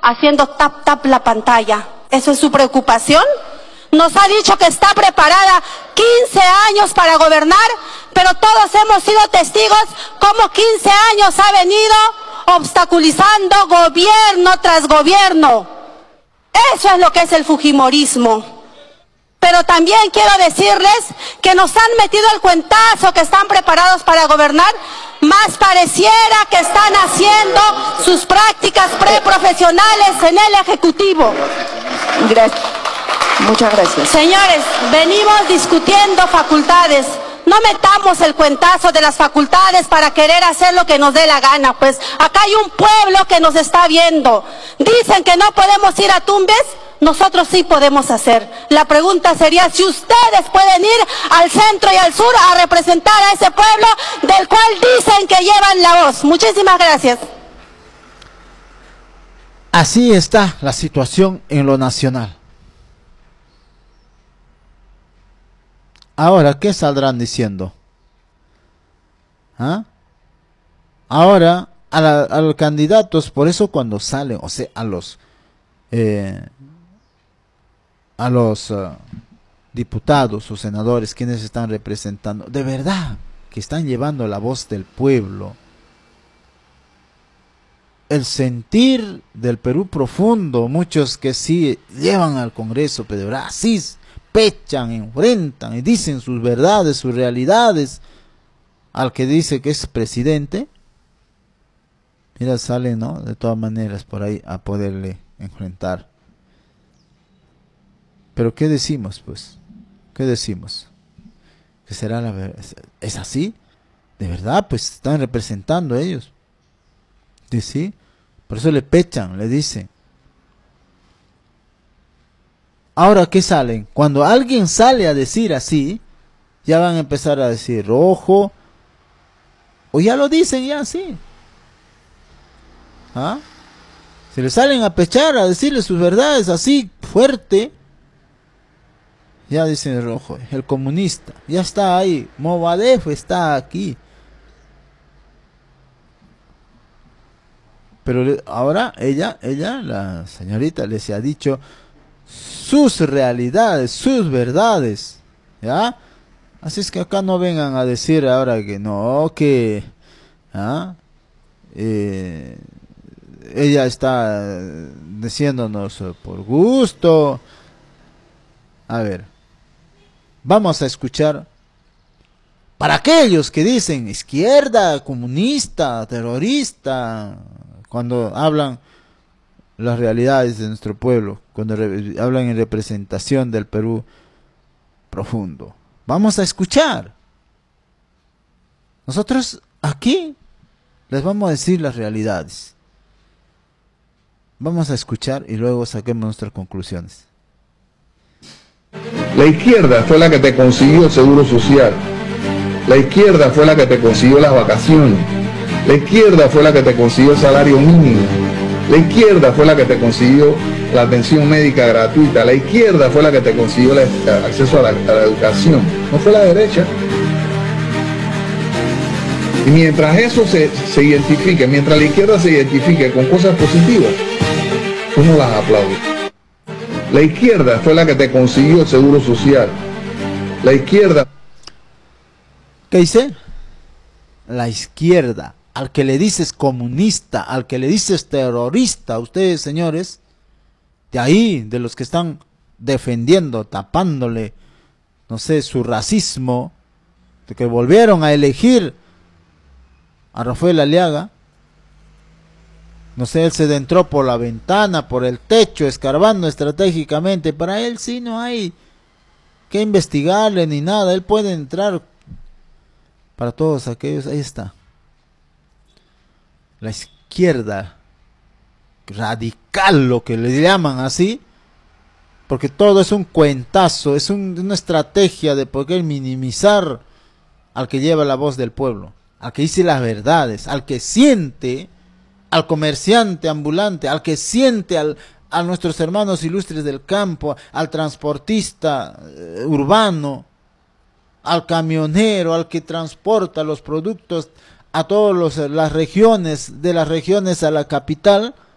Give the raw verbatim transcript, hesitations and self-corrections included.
haciendo tap tap la pantalla. ¿Eso es su preocupación? Nos ha dicho que está preparada quince años para gobernar, pero todos hemos sido testigos cómo quince años ha venido obstaculizando gobierno tras gobierno. Eso es lo que es el fujimorismo. Pero también quiero decirles que nos han metido el cuentazo que están preparados para gobernar, más pareciera que están haciendo sus prácticas preprofesionales en el Ejecutivo. Gracias. Muchas gracias. Señores, venimos discutiendo facultades. No metamos el cuentazo de las facultades para querer hacer lo que nos dé la gana, pues acá hay un pueblo que nos está viendo. Dicen que no podemos ir a Tumbes. Nosotros sí podemos hacer. La pregunta sería si ustedes pueden ir al centro y al sur a representar a ese pueblo del cual dicen que llevan la voz. Muchísimas gracias. Así está la situación en lo nacional. Ahora, ¿qué saldrán diciendo? ¿Ah? Ahora, a, la, a los candidatos, por eso cuando salen, o sea, a los... Eh, a los uh, diputados o senadores, quienes están representando, de verdad, que están llevando la voz del pueblo, el sentir del Perú profundo, muchos que sí llevan al Congreso, pero así pechan, enfrentan y dicen sus verdades, sus realidades, al que dice que es presidente, mira, salen, ¿no?, de todas maneras por ahí a poderle enfrentar. Pero ¿qué decimos, pues? ¿Qué decimos? ¿Que será la verdad? ¿Es así? ¿De verdad? Pues están representando a ellos. ¿Sí? ¿Sí? Por eso le pechan, le dicen. Ahora, ¿qué salen? Cuando alguien sale a decir así, ya van a empezar a decir rojo, o ya lo dicen ya así. ¿Ah? Si le salen a pechar, a decirle sus verdades así, fuerte, ya dicen rojo, el comunista, ya está ahí, Movadef está aquí. Pero ahora ella, ella, la señorita, les ha dicho sus realidades, sus verdades, ¿ya? Así es que acá no vengan a decir ahora que no, que ¿ah? eh, ella está diciéndonos por gusto. A ver, vamos a escuchar para aquellos que dicen izquierda, comunista, terrorista, cuando hablan las realidades de nuestro pueblo, cuando re- hablan en representación del Perú profundo. Vamos a escuchar. Nosotros aquí les vamos a decir las realidades. Vamos a escuchar y luego saquemos nuestras conclusiones. La izquierda fue la que te consiguió el seguro social. La izquierda fue la que te consiguió las vacaciones. La izquierda fue la que te consiguió el salario mínimo. La izquierda fue la que te consiguió la atención médica gratuita. La izquierda fue la que te consiguió el acceso a la, a la educación. No fue la derecha. Y mientras eso se, se identifique, mientras la izquierda se identifique con cosas positivas, tú no las aplaudes. La izquierda fue la que te consiguió el seguro social. La izquierda... ¿Qué dice? La izquierda, al que le dices comunista, al que le dices terrorista, ustedes señores, de ahí, de los que están defendiendo, tapándole, no sé, su racismo, de que volvieron a elegir a Rafael Aliaga, no sé, él se entró por la ventana, por el techo, escarbando estratégicamente. Para él sí no hay que investigarle ni nada. Él puede entrar. Para todos aquellos, ahí está. La izquierda radical, lo que le llaman así. Porque todo es un cuentazo, es un, una estrategia de poder minimizar al que lleva la voz del pueblo. Al que dice las verdades, al que siente... al comerciante ambulante, al que siente al, a nuestros hermanos ilustres del campo, al transportista eh, urbano, al camionero, al que transporta los productos a todas las regiones, de las regiones a la capital,